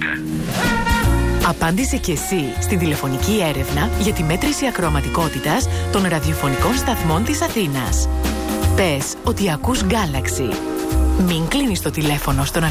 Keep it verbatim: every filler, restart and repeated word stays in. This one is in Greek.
Απάντησε και εσύ στην τηλεφωνική έρευνα για τη μέτρηση ακροαματικότητας των ραδιοφωνικών σταθμών της Αθήνας. Πες ότι ακούς Galaxy. Μην κλείνεις το τηλέφωνο στον